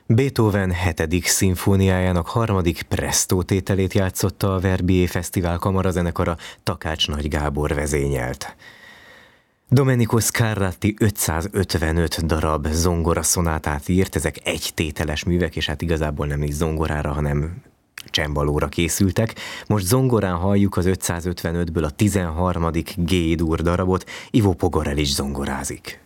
Beethoven 7. szimfóniájának 3. Presto tételét játszotta a Verbier Fesztivál kamarazenekara, Takács Nagy Gábor vezényelt. Domenico Scarlatti 555 darab zongoraszonátát írt, ezek egytételes művek, és hát igazából nem is zongorára, hanem csembalóra készültek. Most zongorán halljuk az 555-ből a 13. G-dur darabot, Ivo Pogorelich zongorázik.